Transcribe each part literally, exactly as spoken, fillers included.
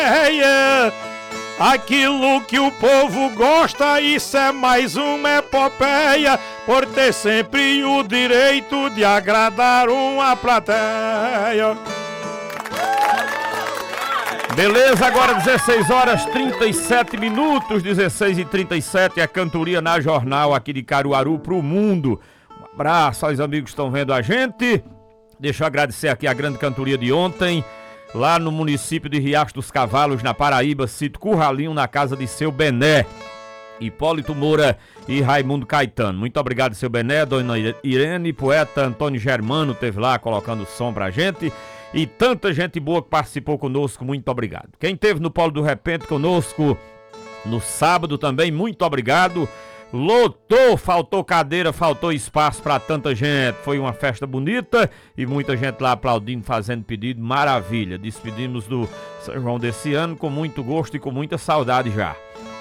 Aquilo que o povo gosta, isso é mais uma epopeia, por ter sempre o direito de agradar uma plateia. Beleza, agora dezesseis horas trinta e sete minutos, dezesseis e trinta e sete, a cantoria na Jornal aqui de Caruaru pro mundo. Um abraço aos amigos que estão vendo a gente. Deixa eu agradecer aqui a grande cantoria de ontem, lá no município de Riacho dos Cavalos, na Paraíba, sítio Curralinho, na casa de seu Bené, Hipólito Moura e Raimundo Caetano. Muito obrigado, seu Bené, dona Irene, poeta Antônio Germano teve lá colocando som pra gente, e tanta gente boa que participou conosco, muito obrigado. Quem teve no Polo do Repente conosco no sábado também, muito obrigado. Lotou, faltou cadeira, faltou espaço para tanta gente. Foi uma festa bonita e muita gente lá aplaudindo, fazendo pedido, maravilha. Despedimos do São João desse ano com muito gosto e com muita saudade já.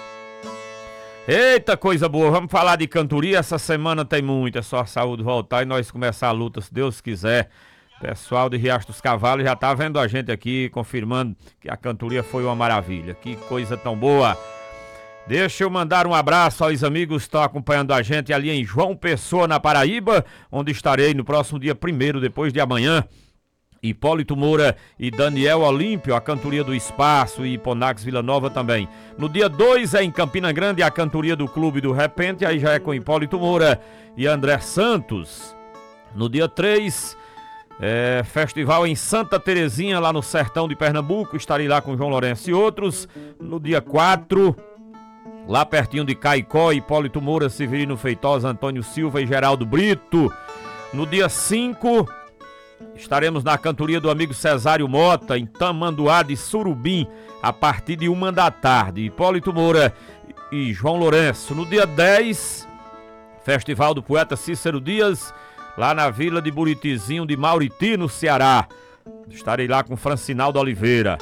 Eita, coisa boa, vamos falar de cantoria. Essa semana tem muito, é só a saúde voltar e nós começar a luta, se Deus quiser. Pessoal de Riacho dos Cavalos já tá vendo a gente aqui, confirmando que a cantoria foi uma maravilha. Que coisa tão boa. Deixa eu mandar um abraço aos amigos que estão acompanhando a gente ali em João Pessoa, na Paraíba, onde estarei no próximo dia primeiro, depois de amanhã. Hipólito Moura e Daniel Olímpio, a cantoria do Espaço, e Hiponax Vila Nova também. No dia dois é em Campina Grande, a cantoria do Clube do Repente, aí já é com Hipólito Moura e André Santos. No dia três... É, festival em Santa Terezinha, lá no sertão de Pernambuco, estarei lá com João Lourenço e outros. No dia quatro, lá pertinho de Caicó, Hipólito Moura, Severino Feitosa, Antônio Silva e Geraldo Brito. No dia cinco, estaremos na cantoria do amigo Cesário Mota, em Tamanduá de Surubim, a partir de uma da tarde, Hipólito Moura e João Lourenço. No dia dez, festival do poeta Cícero Dias, lá na vila de Buritizinho de Mauriti, no Ceará. Estarei lá com Francinaldo Oliveira.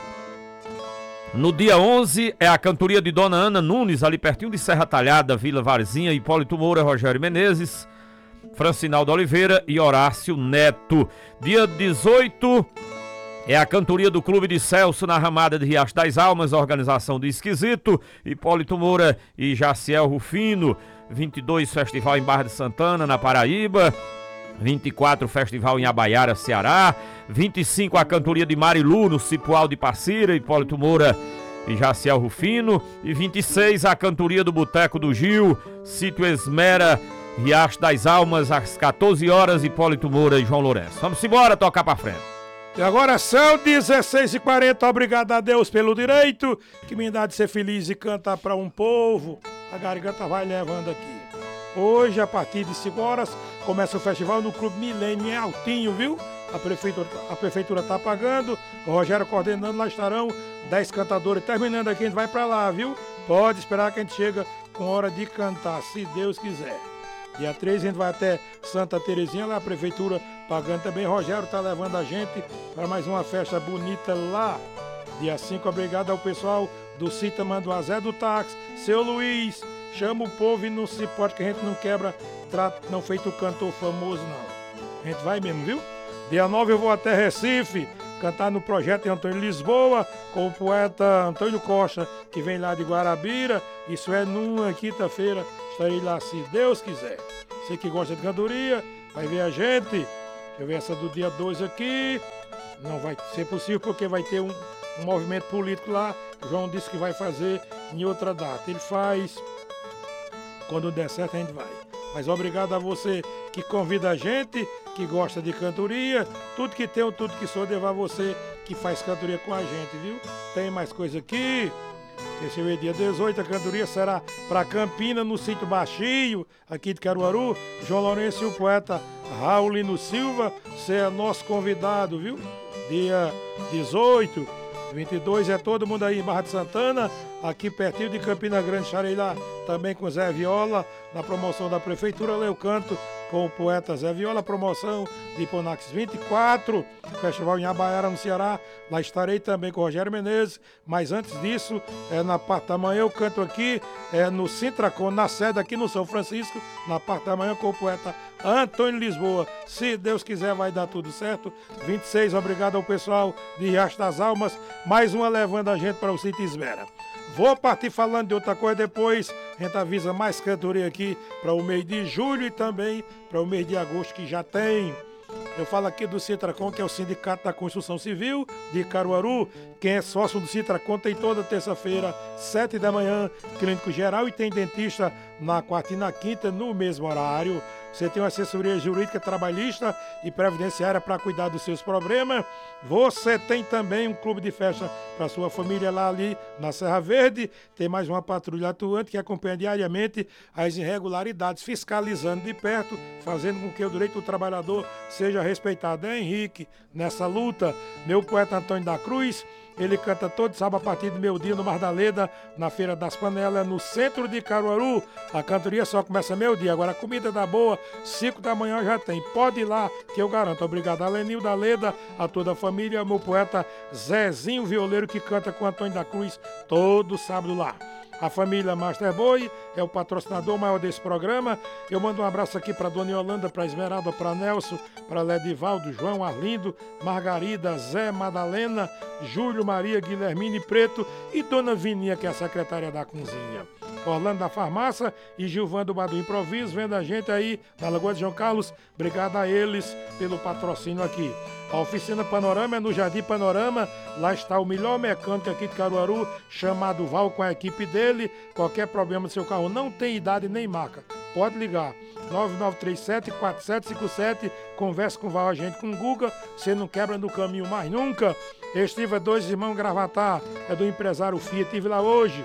No dia onze é a cantoria de Dona Ana Nunes, ali pertinho de Serra Talhada, Vila Varzinha, Hipólito Moura, Rogério Menezes, Francinaldo Oliveira e Horácio Neto. Dia dezoito é a cantoria do Clube de Celso, na Ramada de Riacho das Almas, organização de Esquisito, Hipólito Moura e Jaciel Rufino. vinte e dois, festival em Barra de Santana, na Paraíba. vinte e quatro, festival em Abaiara, Ceará. vinte e cinco, a cantoria de Marilu, no Cipual de Passira, Hipólito Moura e Jaciel Rufino. E vinte e seis, a cantoria do Boteco do Gil, Sítio Esmera, Riacho das Almas, às quatorze horas, Hipólito Moura e João Lourenço. Vamos embora, tocar pra frente. E agora são dezesseis e quarenta, obrigado a Deus pelo direito que me dá de ser feliz e cantar para um povo. A garganta vai levando aqui. Hoje, a partir de cinco horas, começa o festival no Clube Milênio em Altinho, viu? A prefeitura, a prefeitura tá pagando, o Rogério coordenando, lá estarão dez cantadores. Terminando aqui, a gente vai para lá, viu? Pode esperar que a gente chega com hora de cantar, se Deus quiser. Dia três a gente vai até Santa Terezinha, lá a prefeitura pagando também. Rogério tá levando a gente para mais uma festa bonita lá. Dia cinco, obrigado ao pessoal do Cita Manduazé do Táxi. Seu Luiz, chama o povo e não se pode que a gente não quebra, trato não feito cantor famoso não. A gente vai mesmo, viu? Dia nove eu vou até Recife, cantar no projeto em Antônio Lisboa, com o poeta Antônio Costa, que vem lá de Guarabira. Isso é numa quinta-feira, estarei lá se Deus quiser. Você que gosta de cantoria, vai ver a gente. Deixa eu ver essa do dia dois aqui. Não vai ser possível porque vai ter um, um movimento político lá. O João disse que vai fazer em outra data. Ele faz, quando der certo a gente vai. Mas obrigado a você que convida a gente, que gosta de cantoria. Tudo que tem, tudo que sou, devo a você que faz cantoria com a gente, viu? Tem mais coisa aqui. Deixa eu ver, dia dezoito, a cantoria será para Campina, no sítio Baixinho, aqui de Caruaru. João Lourenço e o poeta Raulino Silva, você é nosso convidado, viu? Dia dezoito, vinte e dois é todo mundo aí em Barra de Santana, aqui pertinho de Campina Grande. Estarei lá também com Zé Viola, na promoção da Prefeitura. Lá eu canto com o poeta Zé Viola, promoção de Ponax vinte e quatro, Festival em Abaiara, no Ceará. Lá estarei também com o Rogério Menezes. Mas antes disso, é, na parte da manhã eu canto aqui é, no Sintracon, na sede aqui no São Francisco, na parte da manhã com o poeta Antônio Lisboa. Se Deus quiser vai dar tudo certo. vinte e seis, obrigado ao pessoal de Riacho das Almas. Mais uma levando a gente para o Sítio Esmera. Vou partir falando de outra coisa depois. A gente avisa mais cantoria aqui para o mês de julho e também para o mês de agosto que já tem. Eu falo aqui do Sintracon, que é o Sindicato da Construção Civil de Caruaru. Quem é sócio do Sintracon tem toda terça-feira, sete da manhã, clínico geral, e tem dentista na quarta e na quinta, no mesmo horário. Você tem uma assessoria jurídica, trabalhista e previdenciária para cuidar dos seus problemas. Você tem também um clube de festa para sua família lá ali na Serra Verde. Tem mais uma patrulha atuante que acompanha diariamente as irregularidades, fiscalizando de perto, fazendo com que o direito do trabalhador seja respeitado. É Henrique, nessa luta, meu poeta Antônio da Cruz. Ele canta todo sábado a partir do meio-dia no Mar da Leda, na Feira das Panelas, no centro de Caruaru. A cantoria só começa meio-dia. Agora a comida da boa, cinco da manhã já tem. Pode ir lá que eu garanto. Obrigado a Lenil da Leda, a toda a família, meu poeta Zezinho Violeiro, que canta com Antônio da Cruz todo sábado lá. A família Master Boy é o patrocinador maior desse programa. Eu mando um abraço aqui para Dona Yolanda, para Esmeralda, para Nelson, para Ledivaldo, João, Arlindo, Margarida, Zé, Madalena, Júlio, Maria, Guilhermine Preto e Dona Vininha, que é a secretária da cozinha. Orlando da Farmácia e Gilvan do Bar do Improviso, vendo a gente aí na Lagoa de João Carlos. Obrigado a eles pelo patrocínio aqui. A oficina Panorama é no Jardim Panorama. Lá está o melhor mecânico aqui de Caruaru, chamado Val, com a equipe dele. Qualquer problema do seu carro, não tem idade nem marca, pode ligar. nove nove três sete, quatro sete cinco sete. Converse com o Val, a gente com o Guga. Você não quebra no caminho mais nunca. Estive a Dois Irmãos Gravatar, é do empresário Fiat. Estive lá hoje.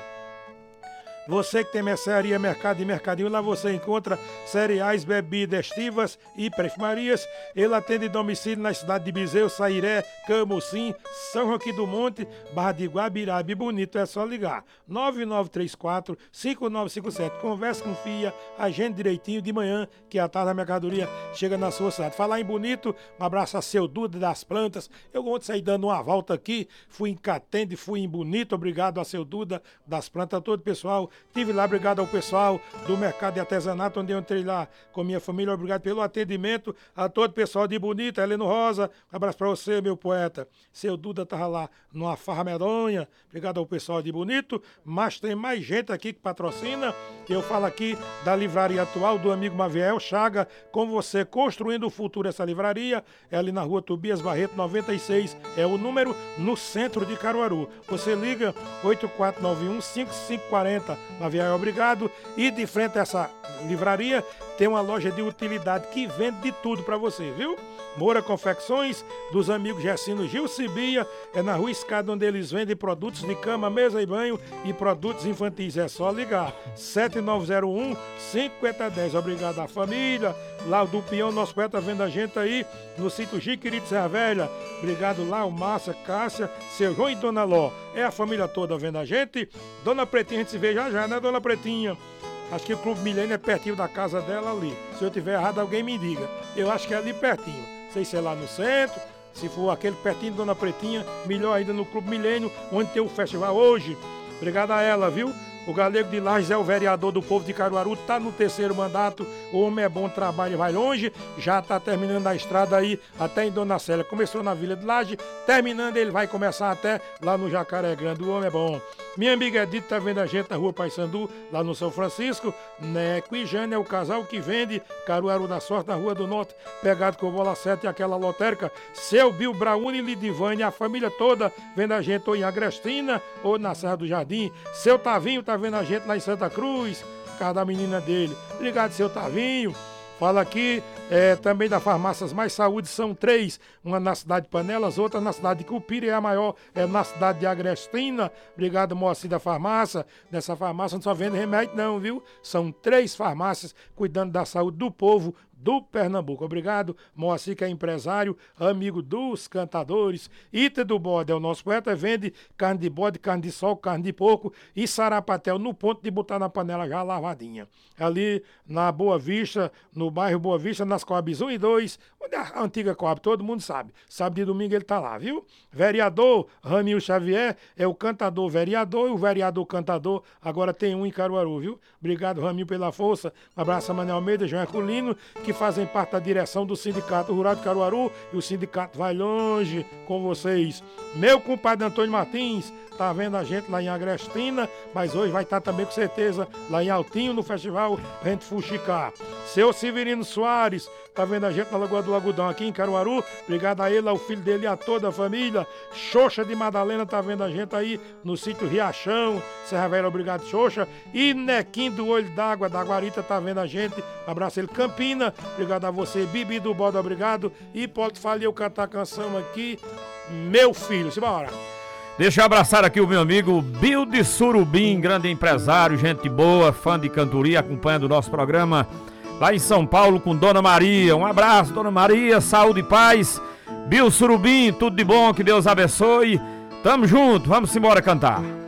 Você que tem mercearia, mercado e mercadinho, lá você encontra cereais, bebidas, estivas e perfumarias. Ele atende domicílio na cidade de Bezerro, Sairé, Camocim, São Roque do Monte, Barra de Guabiraba e Bonito. É só ligar. nove nove três quatro, cinco nove cinco sete. Conversa com Fia, agende direitinho de manhã, que a tarde a mercadoria chega na sua cidade. Falar em Bonito, um abraço a seu Duda das Plantas. Eu ontem saí dando uma volta aqui, fui em Catende, fui em Bonito. Obrigado a seu Duda das Plantas, a todo o pessoal. Estive lá, obrigado ao pessoal do Mercado de Artesanato, onde eu entrei lá com minha família. Obrigado pelo atendimento a todo o pessoal de Bonito. Heleno Rosa, um abraço para você, meu poeta. Seu Duda estava lá numa farra medonha. Obrigado ao pessoal de Bonito. Mas tem mais gente aqui que patrocina. Eu falo aqui da livraria atual do amigo Maviel Chaga, com você, construindo o futuro. Essa livraria é ali na rua Tobias Barreto, noventa e seis. É o número, no centro de Caruaru. Você liga oito quatro nove um, cinco cinco quatro zero. Maviel, obrigado. E de frente a essa livraria tem uma loja de utilidade que vende de tudo para você, viu? Moura Confecções, dos amigos Gessino Gil Cibia, é na Rua Escada, onde eles vendem produtos de cama, mesa e banho e produtos infantis. É só ligar, sete nove zero um, cinco zero um zero. Obrigado à família, lá do Pião, nosso poeta vendo a gente aí no sítio Jiquiri de Serra Velha. Obrigado lá, o Márcia, Cássia, seu João e Dona Ló. É a família toda vendo a gente. Dona Pretinha, a gente se vê já já, né, Dona Pretinha? Acho que o Clube Milênio é pertinho da casa dela ali. Se eu tiver errado, alguém me diga. Eu acho que é ali pertinho. Não sei se é lá no centro, se for aquele pertinho de Dona Pretinha, melhor ainda no Clube Milênio, onde tem o festival hoje. Obrigado a ela, viu? O Galego de Lages é o vereador do povo de Caruaru, tá no terceiro mandato, o homem é bom, trabalho e vai longe, já tá terminando a estrada aí, até em Dona Célia. Começou na Vila de Lages, terminando ele vai começar até lá no Jacaré Grande, o homem é bom. Minha amiga Edith tá vendo a gente na rua Paissandu, lá no São Francisco. Neco e Jane é o casal que vende Caruaru da Sorte, na Rua do Norte, pegado com bola sete e aquela lotérica. Seu Bill Brauni e Lidivane, a família toda vendo a gente ou em Agrestina ou na Serra do Jardim. Seu Tavinho tá vendo a gente lá em Santa Cruz, casa da menina dele. Obrigado, seu Tavinho. Fala aqui é, também da Farmácias Mais Saúde, são três, uma na cidade de Panelas, outra na cidade de Cupira e a maior é na cidade de Agrestina. Obrigado, Moacir da farmácia. Nessa farmácia não só vende remédio não, viu? São três farmácias cuidando da saúde do povo do Pernambuco. Obrigado, Moacir, que é empresário, amigo dos cantadores. Ita do Bode é o nosso poeta, vende carne de bode, carne de sol, carne de porco e sarapatel no ponto de botar na panela já lavadinha. Ali na Boa Vista, no bairro Boa Vista, nas Coabs um e dois, onde é a antiga Coab, todo mundo sabe. Sábado e domingo ele tá lá, viu? Vereador Ramil Xavier é o cantador vereador e o vereador cantador. Agora tem um em Caruaru, viu? Obrigado, Ramil, pela força. Um abraço a Manuel Almeida, João Herculino, que fazem parte da direção do Sindicato Rural de Caruaru, e o sindicato vai longe com vocês. Meu compadre Antônio Martins tá vendo a gente lá em Agrestina, mas hoje vai estar também com certeza lá em Altinho no festival Rente Fuxicar. Seu Severino Soares tá vendo a gente na Lagoa do Algodão aqui em Caruaru, obrigado a ele, ao filho dele e a toda a família. Xoxa de Madalena tá vendo a gente aí no sítio Riachão, Serra Velha, obrigado Xoxa. E Nequim do Olho d'Água da Guarita tá vendo a gente, abraço ele. Campina, obrigado a você. Bibi do Bode, obrigado. E pode falar eu cantar a canção aqui, meu filho, simbora. Deixa eu abraçar aqui o meu amigo Bill de Surubim, grande empresário, gente boa, fã de cantoria, acompanhando o nosso programa lá em São Paulo com Dona Maria. Um abraço, Dona Maria, saúde e paz. Bill Surubim, tudo de bom, que Deus abençoe. Tamo junto, vamos embora cantar.